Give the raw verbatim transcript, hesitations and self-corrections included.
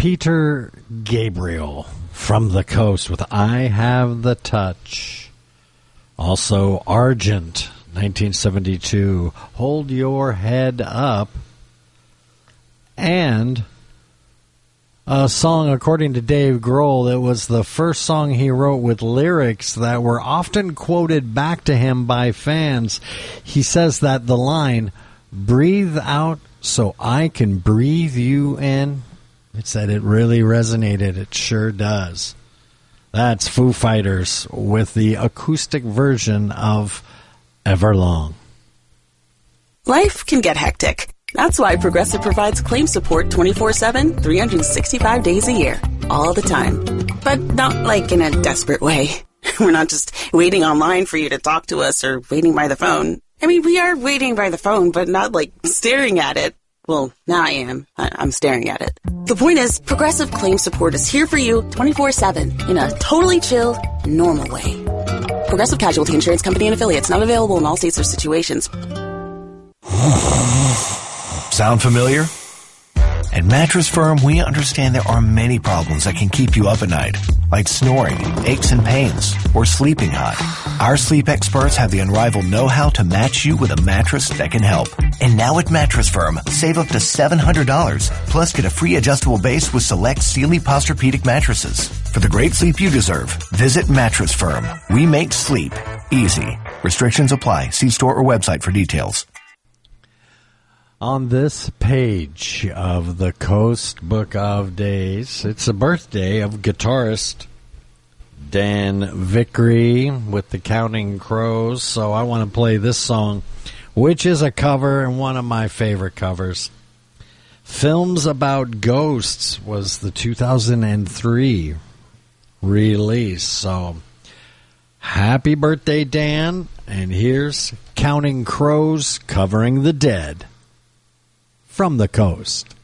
Peter Gabriel from the Coast with I Have the Touch. Also, Argent, nineteen seventy-two, Hold Your Head Up. And a song, according to Dave Grohl, that was the first song he wrote with lyrics that were often quoted back to him by fans. He says that the line, breathe out so I can breathe you in, it said it really resonated. It sure does. That's Foo Fighters with the acoustic version of Everlong. Life can get hectic. That's why Progressive provides claim support twenty-four seven, three hundred sixty-five days a year, all the time. But not like in a desperate way. We're not just waiting online for you to talk to us or waiting by the phone. I mean, we are waiting by the phone, but not like staring at it. Well, now I am. I- I'm staring at it. The point is, Progressive claim support is here for you twenty-four seven in a totally chill, normal way. Progressive Casualty Insurance Company and Affiliates, not available in all states or situations. Sound familiar? At Mattress Firm, we understand there are many problems that can keep you up at night, like snoring, aches and pains, or sleeping hot. Our sleep experts have the unrivaled know-how to match you with a mattress that can help. And now at Mattress Firm, save up to seven hundred dollars, plus get a free adjustable base with select Sealy Posturepedic mattresses. For the great sleep you deserve, visit Mattress Firm. We make sleep easy. Restrictions apply. See store or website for details. On this page of the Coast Book of Days, it's a birthday of guitarist Dan Vickery with the Counting Crows, so I want to play this song, which is a cover and one of my favorite covers. Films About Ghosts was the two thousand three release, so happy birthday, Dan, and here's Counting Crows covering The Dead. From the Coast.